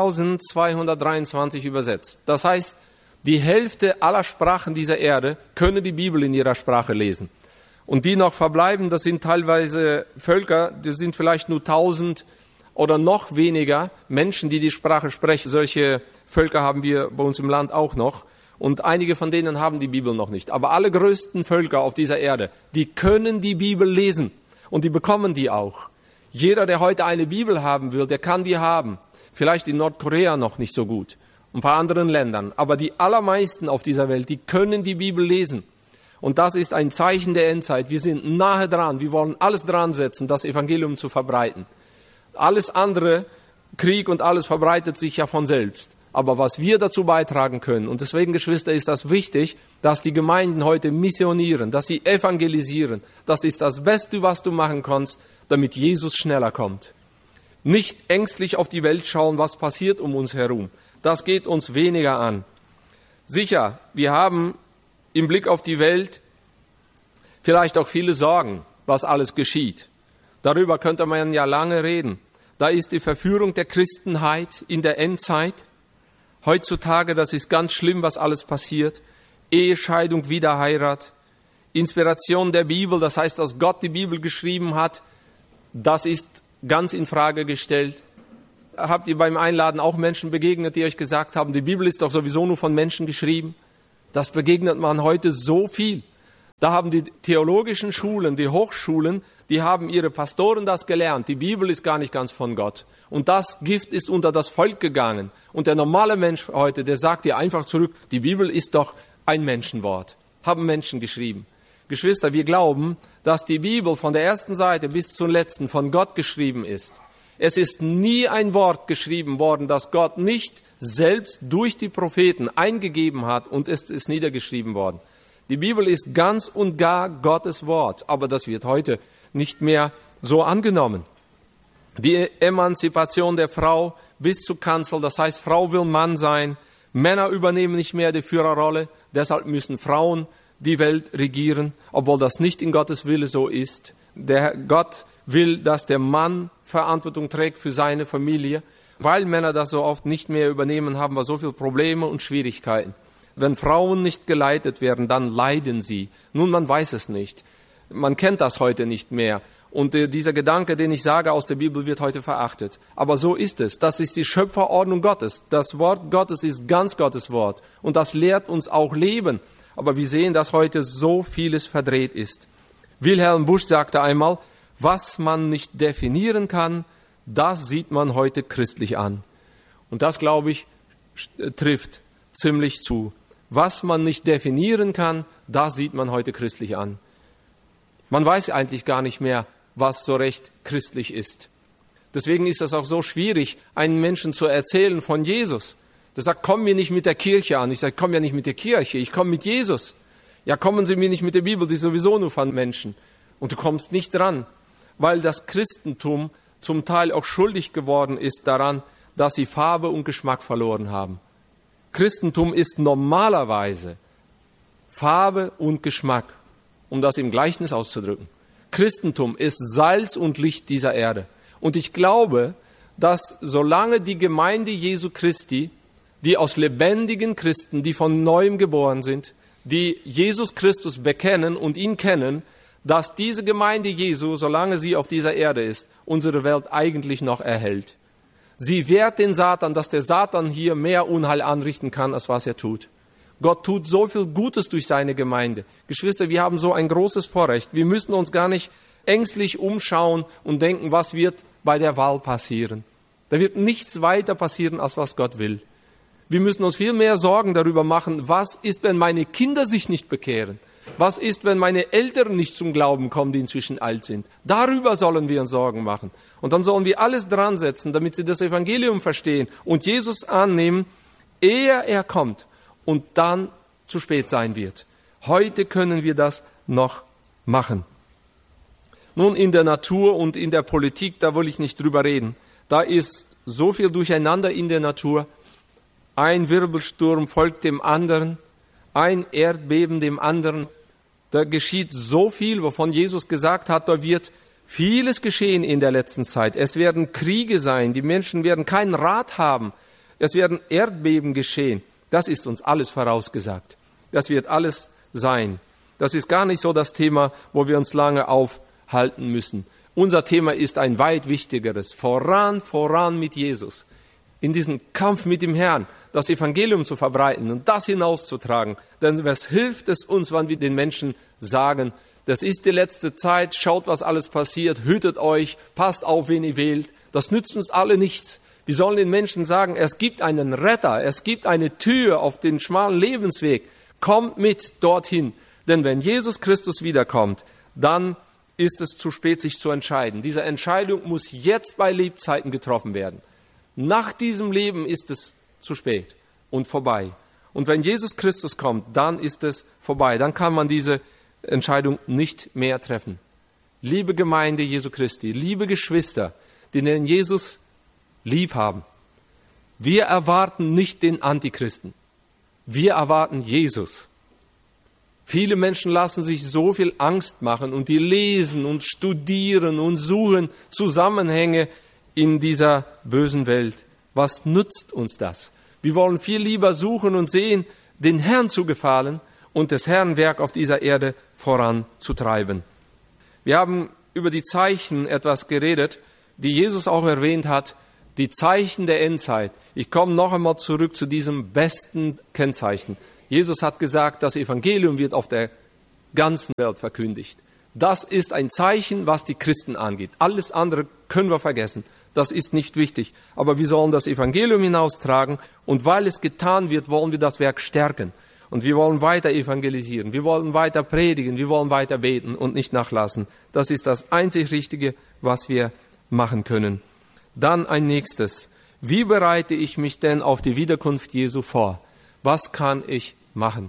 dreitausendzweihundertdreiundzwanzig übersetzt. Das heißt, die Hälfte aller Sprachen dieser Erde können die Bibel in ihrer Sprache lesen. Und die noch verbleiben, das sind teilweise Völker, die sind vielleicht nur tausend oder noch weniger Menschen, die die Sprache sprechen. Solche Völker haben wir bei uns im Land auch noch. Und einige von denen haben die Bibel noch nicht. Aber alle größten Völker auf dieser Erde, die können die Bibel lesen. Und die bekommen die auch. Jeder, der heute eine Bibel haben will, der kann die haben. Vielleicht in Nordkorea noch nicht so gut, ein paar anderen Ländern. Aber die allermeisten auf dieser Welt, die können die Bibel lesen. Und das ist ein Zeichen der Endzeit. Wir sind nahe dran. Wir wollen alles dran setzen, das Evangelium zu verbreiten. Alles andere, Krieg und alles verbreitet sich ja von selbst. Aber was wir dazu beitragen können, und deswegen, Geschwister, ist das wichtig, dass die Gemeinden heute missionieren, dass sie evangelisieren. Das ist das Beste, was du machen kannst, damit Jesus schneller kommt. Nicht ängstlich auf die Welt schauen, was passiert um uns herum. Das geht uns weniger an. Sicher, wir haben im Blick auf die Welt vielleicht auch viele Sorgen, was alles geschieht. Darüber könnte man ja lange reden. Da ist die Verführung der Christenheit in der Endzeit. Heutzutage, das ist ganz schlimm, was alles passiert. Ehescheidung, Wiederheirat, Inspiration der Bibel, das heißt, dass Gott die Bibel geschrieben hat, das ist ganz in Frage gestellt. Habt ihr beim Einladen auch Menschen begegnet, die euch gesagt haben, die Bibel ist doch sowieso nur von Menschen geschrieben? Das begegnet man heute so viel. Da haben die theologischen Schulen, die Hochschulen, die haben ihre Pastoren das gelernt. Die Bibel ist gar nicht ganz von Gott. Und das Gift ist unter das Volk gegangen. Und der normale Mensch heute, der sagt dir einfach zurück, die Bibel ist doch ein Menschenwort. Haben Menschen geschrieben. Geschwister, wir glauben, dass die Bibel von der ersten Seite bis zur letzten von Gott geschrieben ist. Es ist nie ein Wort geschrieben worden, das Gott nicht selbst durch die Propheten eingegeben hat und es ist niedergeschrieben worden. Die Bibel ist ganz und gar Gottes Wort, aber das wird heute nicht mehr so angenommen. Die Emanzipation der Frau bis zur Kanzel, das heißt, Frau will Mann sein, Männer übernehmen nicht mehr die Führerrolle, deshalb müssen Frauen die Welt regieren, obwohl das nicht in Gottes Wille so ist. Der Gott will, dass der Mann Verantwortung trägt für seine Familie. Weil Männer das so oft nicht mehr übernehmen, haben wir so viele Probleme und Schwierigkeiten. Wenn Frauen nicht geleitet werden, dann leiden sie. Nun, man weiß es nicht. Man kennt das heute nicht mehr. Und äh, dieser Gedanke, den ich sage aus der Bibel, wird heute verachtet. Aber so ist es. Das ist die Schöpferordnung Gottes. Das Wort Gottes ist ganz Gottes Wort. Und das lehrt uns auch Leben. Aber wir sehen, dass heute so vieles verdreht ist. Wilhelm Busch sagte einmal, was man nicht definieren kann, das sieht man heute christlich an. Und das, glaube ich, trifft ziemlich zu. Was man nicht definieren kann, das sieht man heute christlich an. Man weiß eigentlich gar nicht mehr, was so recht christlich ist. Deswegen ist es auch so schwierig, einen Menschen zu erzählen von Jesus. Der sagt, komm mir nicht mit der Kirche an. Ich sage, komm ja nicht mit der Kirche, ich komme mit Jesus. Ja, kommen Sie mir nicht mit der Bibel, die ist sowieso nur von Menschen. Und du kommst nicht dran, weil das Christentum zum Teil auch schuldig geworden ist daran, dass sie Farbe und Geschmack verloren haben. Christentum ist normalerweise Farbe und Geschmack, um das im Gleichnis auszudrücken. Christentum ist Salz und Licht dieser Erde. Und ich glaube, dass solange die Gemeinde Jesu Christi, die aus lebendigen Christen, die von Neuem geboren sind, die Jesus Christus bekennen und ihn kennen, dass diese Gemeinde Jesu, solange sie auf dieser Erde ist, unsere Welt eigentlich noch erhält. Sie wehrt den Satan, dass der Satan hier mehr Unheil anrichten kann, als was er tut. Gott tut so viel Gutes durch seine Gemeinde. Geschwister, wir haben so ein großes Vorrecht. Wir müssen uns gar nicht ängstlich umschauen und denken, was wird bei der Wahl passieren. Da wird nichts weiter passieren, als was Gott will. Wir müssen uns viel mehr Sorgen darüber machen, was ist, wenn meine Kinder sich nicht bekehren? Was ist, wenn meine Eltern nicht zum Glauben kommen, die inzwischen alt sind? Darüber sollen wir uns Sorgen machen. Und dann sollen wir alles dran setzen, damit sie das Evangelium verstehen und Jesus annehmen, ehe er kommt und dann zu spät sein wird. Heute können wir das noch machen. Nun, in der Natur und in der Politik, da will ich nicht drüber reden. Da ist so viel Durcheinander in der Natur. Ein Wirbelsturm folgt dem anderen, ein Erdbeben dem anderen. Da geschieht so viel, wovon Jesus gesagt hat, da wird vieles geschehen in der letzten Zeit. Es werden Kriege sein, die Menschen werden keinen Rat haben. Es werden Erdbeben geschehen. Das ist uns alles vorausgesagt. Das wird alles sein. Das ist gar nicht so das Thema, wo wir uns lange aufhalten müssen. Unser Thema ist ein weit wichtigeres. Voran, voran mit Jesus. In diesen Kampf mit dem Herrn, das Evangelium zu verbreiten und das hinauszutragen. Denn was hilft es uns, wenn wir den Menschen sagen, das ist die letzte Zeit, schaut, was alles passiert, hütet euch, passt auf, wen ihr wählt. Das nützt uns alle nichts. Wir sollen den Menschen sagen, es gibt einen Retter, es gibt eine Tür auf den schmalen Lebensweg. Kommt mit dorthin. Denn wenn Jesus Christus wiederkommt, dann ist es zu spät, sich zu entscheiden. Diese Entscheidung muss jetzt bei Lebzeiten getroffen werden. Nach diesem Leben ist es zu spät und vorbei. Und wenn Jesus Christus kommt, dann ist es vorbei. Dann kann man diese Entscheidung nicht mehr treffen. Liebe Gemeinde Jesu Christi, liebe Geschwister, die den Jesus lieb haben, wir erwarten nicht den Antichristen. Wir erwarten Jesus. Viele Menschen lassen sich so viel Angst machen und die lesen und studieren und suchen Zusammenhänge in dieser bösen Welt. Was nützt uns das? Wir wollen viel lieber suchen und sehen, den Herrn zu gefallen und das Herrenwerk auf dieser Erde voranzutreiben. Wir haben über die Zeichen etwas geredet, die Jesus auch erwähnt hat, die Zeichen der Endzeit. Ich komme noch einmal zurück zu diesem besten Kennzeichen. Jesus hat gesagt, das Evangelium wird auf der ganzen Welt verkündigt. Das ist ein Zeichen, was die Christen angeht. Alles andere können wir vergessen. Das ist nicht wichtig. Aber wir sollen das Evangelium hinaustragen und weil es getan wird, wollen wir das Werk stärken. Und wir wollen weiter evangelisieren, wir wollen weiter predigen, wir wollen weiter beten und nicht nachlassen. Das ist das einzig Richtige, was wir machen können. Dann ein nächstes. Wie bereite ich mich denn auf die Wiederkunft Jesu vor? Was kann ich machen?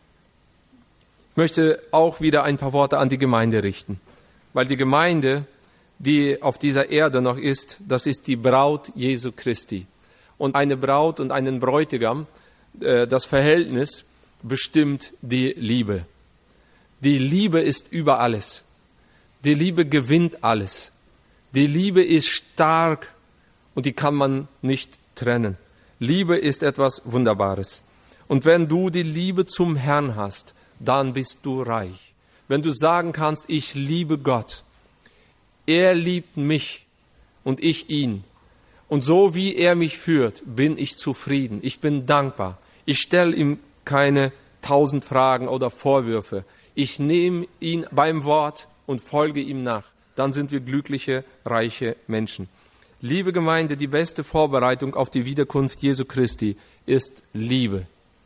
Ich möchte auch wieder ein paar Worte an die Gemeinde richten, weil die Gemeinde, die auf dieser Erde noch ist, das ist die Braut Jesu Christi. Und eine Braut und einen Bräutigam, das Verhältnis bestimmt die Liebe. Die Liebe ist über alles. Die Liebe gewinnt alles. Die Liebe ist stark und die kann man nicht trennen. Liebe ist etwas Wunderbares. Und wenn du die Liebe zum Herrn hast, dann bist du reich. Wenn du sagen kannst, ich liebe Gott, er liebt mich und ich ihn. Und so wie er mich führt, bin ich zufrieden. Ich bin dankbar. Ich stelle ihm keine tausend Fragen oder Vorwürfe. Ich nehme ihn beim Wort und folge ihm nach. Dann sind wir glückliche, reiche Menschen. Liebe Gemeinde, die beste Vorbereitung auf die Wiederkunft Jesu Christi ist Liebe.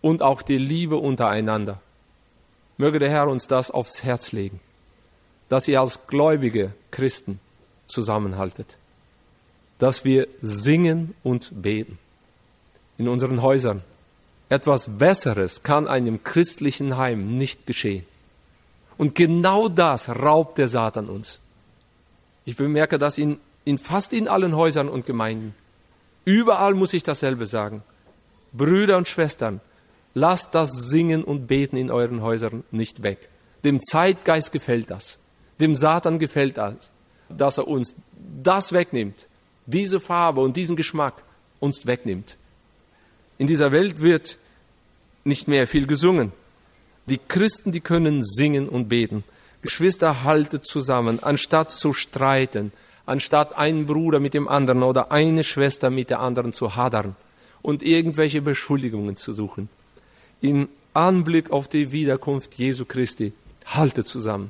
und auch die Liebe untereinander. Möge der Herr uns das aufs Herz legen, dass ihr als gläubige Christen zusammenhaltet, dass wir singen und beten in unseren Häusern. Etwas Besseres kann einem christlichen Heim nicht geschehen. Und genau das raubt der Satan uns. Ich bemerke das in, in fast in allen Häusern und Gemeinden. Überall muss ich dasselbe sagen. Brüder und Schwestern, lasst das Singen und Beten in euren Häusern nicht weg. Dem Zeitgeist gefällt das. Dem Satan gefällt das, dass er uns das wegnimmt, diese Farbe und diesen Geschmack uns wegnimmt. In dieser Welt wird nicht mehr viel gesungen. Die Christen, die können singen und beten. Geschwister, haltet zusammen, anstatt zu streiten, anstatt einen Bruder mit dem anderen oder eine Schwester mit der anderen zu hadern und irgendwelche Beschuldigungen zu suchen. In Anblick auf die Wiederkunft Jesu Christi, haltet zusammen.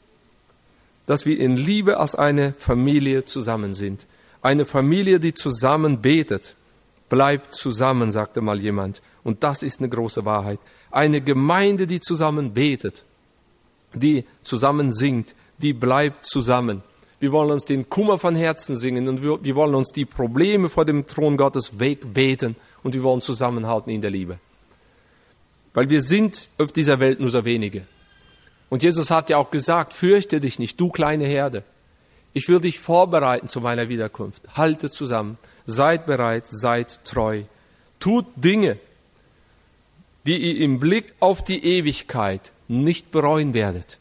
Dass wir in Liebe als eine Familie zusammen sind. Eine Familie, die zusammen betet. Bleibt zusammen, sagte mal jemand. Und das ist eine große Wahrheit. Eine Gemeinde, die zusammen betet, die zusammen singt, die bleibt zusammen. Wir wollen uns den Kummer von Herzen singen und wir, wir wollen uns die Probleme vor dem Thron Gottes wegbeten und wir wollen zusammenhalten in der Liebe. Weil wir sind auf dieser Welt nur so wenige. Und Jesus hat ja auch gesagt, fürchte dich nicht, du kleine Herde. Ich will dich vorbereiten zu meiner Wiederkunft. Halte zusammen, seid bereit, seid treu. Tut Dinge, die ihr im Blick auf die Ewigkeit nicht bereuen werdet.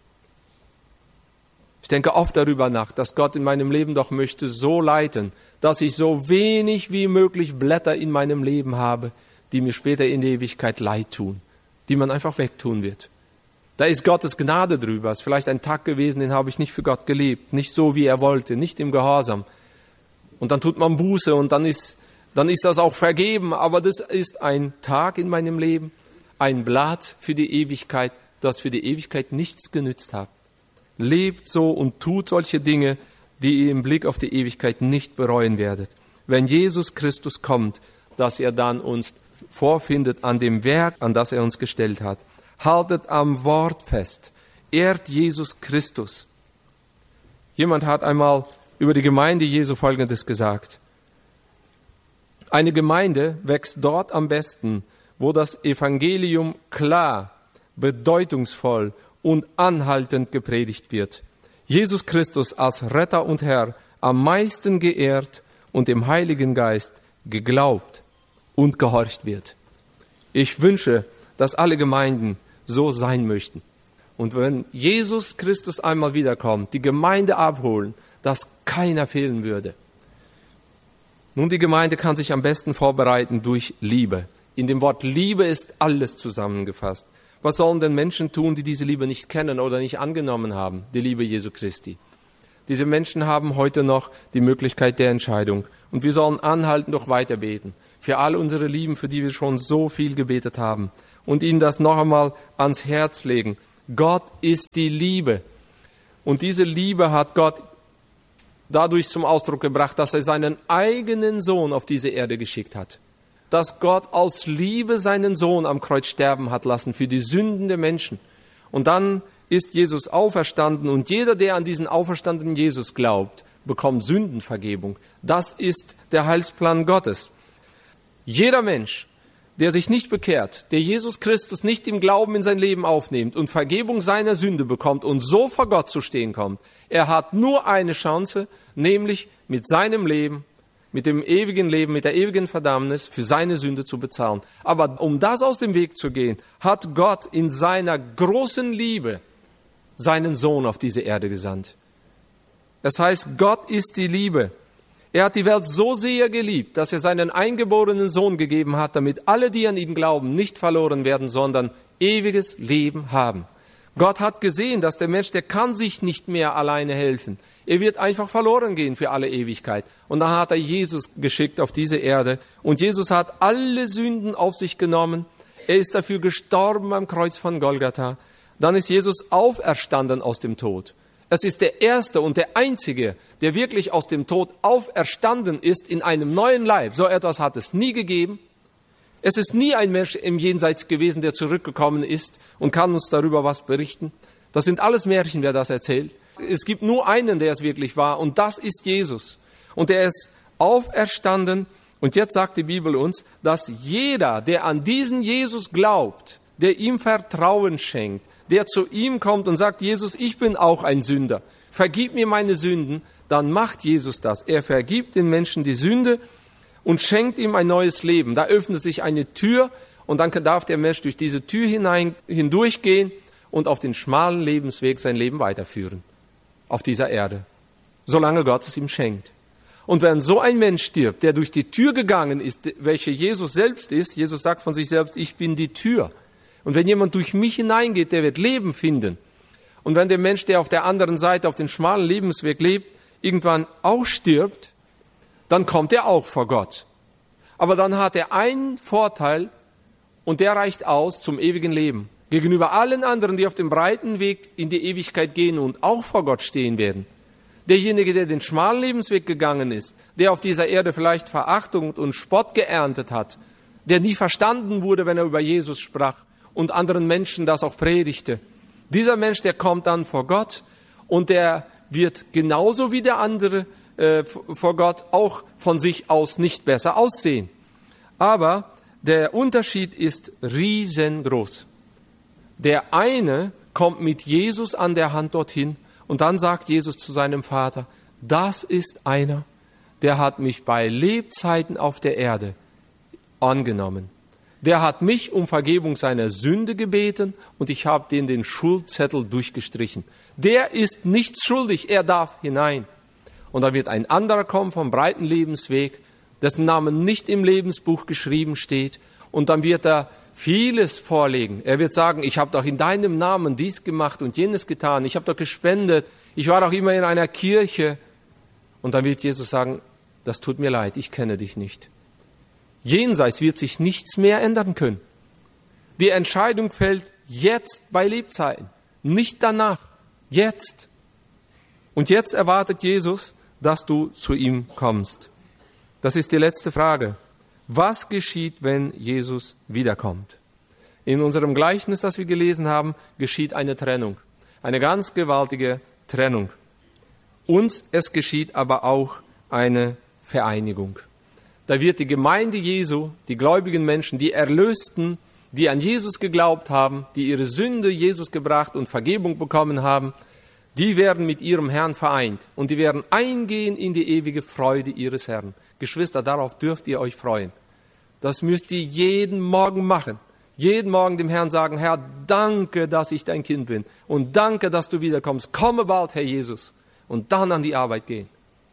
Ich denke oft darüber nach, dass Gott in meinem Leben doch möchte so leiten, dass ich so wenig wie möglich Blätter in meinem Leben habe, die mir später in der Ewigkeit leid tun, die man einfach wegtun wird. Da ist Gottes Gnade drüber. Es ist vielleicht ein Tag gewesen, den habe ich nicht für Gott gelebt, nicht so, wie er wollte, nicht im Gehorsam. Und dann tut man Buße und dann ist, dann ist das auch vergeben. Aber das ist ein Tag in meinem Leben, ein Blatt für die Ewigkeit, das für die Ewigkeit nichts genützt hat. Lebt so und tut solche Dinge, die ihr im Blick auf die Ewigkeit nicht bereuen werdet. Wenn Jesus Christus kommt, dass er dann uns vorfindet an dem Werk, an das er uns gestellt hat. Haltet am Wort fest. Ehrt Jesus Christus. Jemand hat einmal über die Gemeinde Jesu Folgendes gesagt. Eine Gemeinde wächst dort am besten, wo das Evangelium klar, bedeutungsvoll und anhaltend gepredigt wird. Jesus Christus als Retter und Herr am meisten geehrt und dem Heiligen Geist geglaubt und gehorcht wird. Ich wünsche, dass alle Gemeinden so sein möchten. Und wenn Jesus Christus einmal wiederkommt, die Gemeinde abholen, dass keiner fehlen würde. Nun, die Gemeinde kann sich am besten vorbereiten durch Liebe. In dem Wort Liebe ist alles zusammengefasst. Was sollen denn Menschen tun, die diese Liebe nicht kennen oder nicht angenommen haben, die Liebe Jesu Christi? Diese Menschen haben heute noch die Möglichkeit der Entscheidung. Und wir sollen anhalten, doch weiter beten. Für all unsere Lieben, für die wir schon so viel gebetet haben. Und ihnen das noch einmal ans Herz legen. Gott ist die Liebe. Und diese Liebe hat Gott dadurch zum Ausdruck gebracht, dass er seinen eigenen Sohn auf diese Erde geschickt hat. Dass Gott aus Liebe seinen Sohn am Kreuz sterben hat lassen für die Sünden der Menschen. Und dann ist Jesus auferstanden und jeder, der an diesen auferstandenen Jesus glaubt, bekommt Sündenvergebung. Das ist der Heilsplan Gottes. Jeder Mensch, der sich nicht bekehrt, der Jesus Christus nicht im Glauben in sein Leben aufnimmt und Vergebung seiner Sünde bekommt und so vor Gott zu stehen kommt, er hat nur eine Chance, nämlich mit seinem Leben, mit dem ewigen Leben, mit der ewigen Verdammnis für seine Sünde zu bezahlen. Aber um das aus dem Weg zu gehen, hat Gott in seiner großen Liebe seinen Sohn auf diese Erde gesandt. Das heißt, Gott ist die Liebe. Er hat die Welt so sehr geliebt, dass er seinen eingeborenen Sohn gegeben hat, damit alle, die an ihn glauben, nicht verloren werden, sondern ewiges Leben haben. Gott hat gesehen, dass der Mensch, der kann sich nicht mehr alleine helfen. Er wird einfach verloren gehen für alle Ewigkeit. Und dann hat er Jesus geschickt auf diese Erde. Und Jesus hat alle Sünden auf sich genommen. Er ist dafür gestorben am Kreuz von Golgatha. Dann ist Jesus auferstanden aus dem Tod. Es ist der Erste und der Einzige, der wirklich aus dem Tod auferstanden ist in einem neuen Leib. So etwas hat es nie gegeben. Es ist nie ein Mensch im Jenseits gewesen, der zurückgekommen ist und kann uns darüber was berichten. Das sind alles Märchen, wer das erzählt. Es gibt nur einen, der es wirklich war, und das ist Jesus. Und er ist auferstanden. Und jetzt sagt die Bibel uns, dass jeder, der an diesen Jesus glaubt, der ihm Vertrauen schenkt, der zu ihm kommt und sagt, Jesus, ich bin auch ein Sünder, vergib mir meine Sünden, dann macht Jesus das. Er vergibt den Menschen die Sünde und schenkt ihm ein neues Leben. Da öffnet sich eine Tür und dann darf der Mensch durch diese Tür hinein, hindurchgehen und auf den schmalen Lebensweg sein Leben weiterführen. Auf dieser Erde. Solange Gott es ihm schenkt. Und wenn so ein Mensch stirbt, der durch die Tür gegangen ist, welche Jesus selbst ist, Jesus sagt von sich selbst, ich bin die Tür. Und wenn jemand durch mich hineingeht, der wird Leben finden. Und wenn der Mensch, der auf der anderen Seite auf dem schmalen Lebensweg lebt, irgendwann auch stirbt, dann kommt er auch vor Gott. Aber dann hat er einen Vorteil und der reicht aus zum ewigen Leben. Gegenüber allen anderen, die auf dem breiten Weg in die Ewigkeit gehen und auch vor Gott stehen werden. Derjenige, der den schmalen Lebensweg gegangen ist, der auf dieser Erde vielleicht Verachtung und Spott geerntet hat, der nie verstanden wurde, wenn er über Jesus sprach und anderen Menschen das auch predigte. Dieser Mensch, der kommt dann vor Gott und der wird genauso wie der andere äh, vor Gott auch von sich aus nicht besser aussehen. Aber der Unterschied ist riesengroß. Der eine kommt mit Jesus an der Hand dorthin und dann sagt Jesus zu seinem Vater, das ist einer, der hat mich bei Lebzeiten auf der Erde angenommen. Der hat mich um Vergebung seiner Sünde gebeten und ich habe den den Schuldzettel durchgestrichen. Der ist nichts schuldig, er darf hinein. Und dann wird ein anderer kommen vom breiten Lebensweg, dessen Name nicht im Lebensbuch geschrieben steht. Und dann wird er vieles vorlegen. Er wird sagen, ich habe doch in deinem Namen dies gemacht und jenes getan. Ich habe doch gespendet. Ich war doch immer in einer Kirche. Und dann wird Jesus sagen, das tut mir leid, ich kenne dich nicht. Jenseits wird sich nichts mehr ändern können. Die Entscheidung fällt jetzt bei Lebzeiten, nicht danach, jetzt. Und jetzt erwartet Jesus, dass du zu ihm kommst. Das ist die letzte Frage. Was geschieht, wenn Jesus wiederkommt? In unserem Gleichnis, das wir gelesen haben, geschieht eine Trennung. Eine ganz gewaltige Trennung. Und es geschieht aber auch eine Vereinigung. Da wird die Gemeinde Jesu, die gläubigen Menschen, die Erlösten, die an Jesus geglaubt haben, die ihre Sünde Jesus gebracht und Vergebung bekommen haben, die werden mit ihrem Herrn vereint und die werden eingehen in die ewige Freude ihres Herrn. Geschwister, darauf dürft ihr euch freuen. Das müsst ihr jeden Morgen machen. Jeden Morgen dem Herrn sagen, Herr, danke, dass ich dein Kind bin und danke, dass du wiederkommst. Komme bald, Herr Jesus. Und dann an die Arbeit gehen.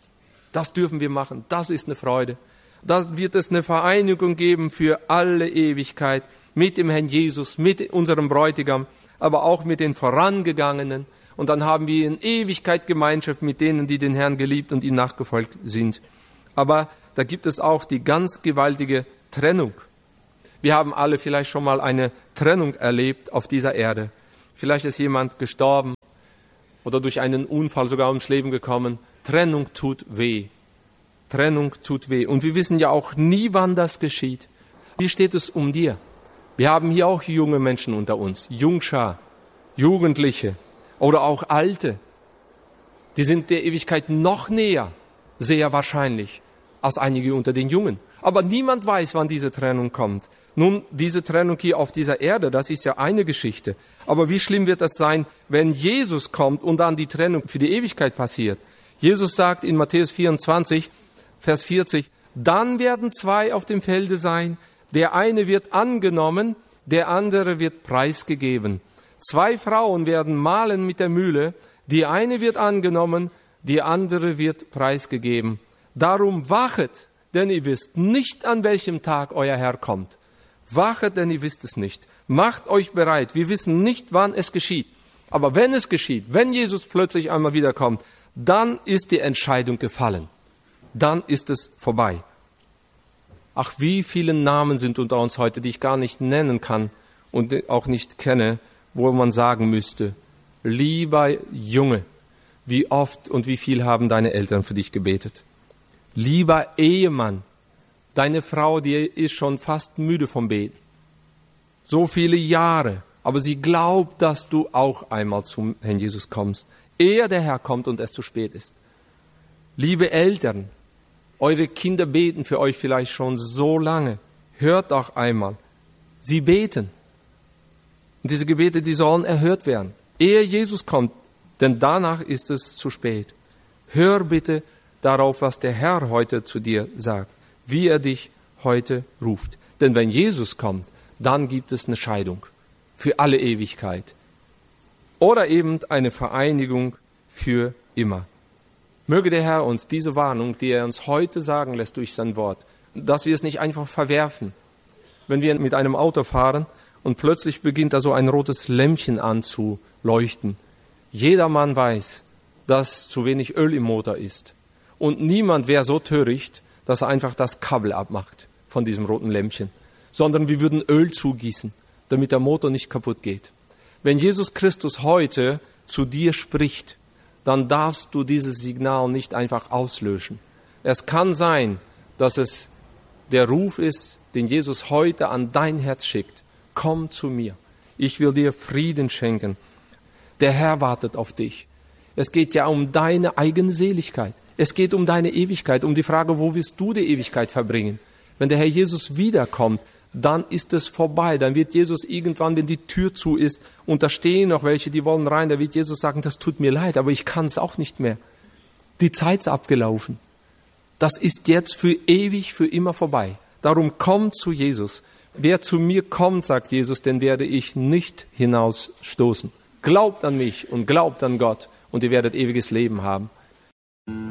Das dürfen wir machen. Das ist eine Freude. Da wird es eine Vereinigung geben für alle Ewigkeit mit dem Herrn Jesus, mit unserem Bräutigam, aber auch mit den Vorangegangenen. Und dann haben wir in Ewigkeit Gemeinschaft mit denen, die den Herrn geliebt und ihm nachgefolgt sind. Aber da gibt es auch die ganz gewaltige Trennung. Wir haben alle vielleicht schon mal eine Trennung erlebt auf dieser Erde. Vielleicht ist jemand gestorben oder durch einen Unfall sogar ums Leben gekommen. Trennung tut weh. Trennung tut weh. Und wir wissen ja auch nie, wann das geschieht. Wie steht es um dir? Wir haben hier auch junge Menschen unter uns. Jungschar, Jugendliche oder auch Alte. Die sind der Ewigkeit noch näher, sehr wahrscheinlich, als einige unter den Jungen. Aber niemand weiß, wann diese Trennung kommt. Nun, diese Trennung hier auf dieser Erde, das ist ja eine Geschichte. Aber wie schlimm wird das sein, wenn Jesus kommt und dann die Trennung für die Ewigkeit passiert? Jesus sagt in Matthäus vierundzwanzig, Vers vierzig, dann werden zwei auf dem Felde sein, der eine wird angenommen, der andere wird preisgegeben. Zwei Frauen werden mahlen mit der Mühle, die eine wird angenommen, die andere wird preisgegeben. Darum wachet, denn ihr wisst nicht, an welchem Tag euer Herr kommt. Wachet, denn ihr wisst es nicht. Macht euch bereit. Wir wissen nicht, wann es geschieht. Aber wenn es geschieht, wenn Jesus plötzlich einmal wiederkommt, dann ist die Entscheidung gefallen. Dann ist es vorbei. Ach, wie viele Namen sind unter uns heute, die ich gar nicht nennen kann und auch nicht kenne, wo man sagen müsste, lieber Junge, wie oft und wie viel haben deine Eltern für dich gebetet? Lieber Ehemann, Deine Frau, die ist schon fast müde vom Beten. So viele Jahre. Aber sie glaubt, dass du auch einmal zum Herrn Jesus kommst, ehe der Herr kommt und es zu spät ist. Liebe Eltern, eure Kinder beten für euch vielleicht schon so lange. Hört doch einmal. Sie beten. Und diese Gebete, die sollen erhört werden, ehe Jesus kommt, denn danach ist es zu spät. Hör bitte darauf, was der Herr heute zu dir sagt, wie er dich heute ruft. Denn wenn Jesus kommt, dann gibt es eine Scheidung für alle Ewigkeit oder eben eine Vereinigung für immer. Möge der Herr uns diese Warnung, die er uns heute sagen lässt durch sein Wort, dass wir es nicht einfach verwerfen. Wenn wir mit einem Auto fahren und plötzlich beginnt da so ein rotes Lämpchen an zu leuchten. Jedermann weiß, dass zu wenig Öl im Motor ist. Und niemand wäre so töricht, dass er einfach das Kabel abmacht von diesem roten Lämpchen, sondern wir würden Öl zugießen, damit der Motor nicht kaputt geht. Wenn Jesus Christus heute zu dir spricht, dann darfst du dieses Signal nicht einfach auslöschen. Es kann sein, dass es der Ruf ist, den Jesus heute an dein Herz schickt. Komm zu mir. Ich will dir Frieden schenken. Der Herr wartet auf dich. Es geht ja um deine eigene Seligkeit. Es geht um deine Ewigkeit, um die Frage, wo wirst du die Ewigkeit verbringen? Wenn der Herr Jesus wiederkommt, dann ist es vorbei. Dann wird Jesus irgendwann, wenn die Tür zu ist, und da stehen noch welche, die wollen rein, da wird Jesus sagen, das tut mir leid, aber ich kann es auch nicht mehr. Die Zeit ist abgelaufen. Das ist jetzt für ewig, für immer vorbei. Darum komm zu Jesus. Wer zu mir kommt, sagt Jesus, den werde ich nicht hinausstoßen. Glaubt an mich und glaubt an Gott und ihr werdet ewiges Leben haben.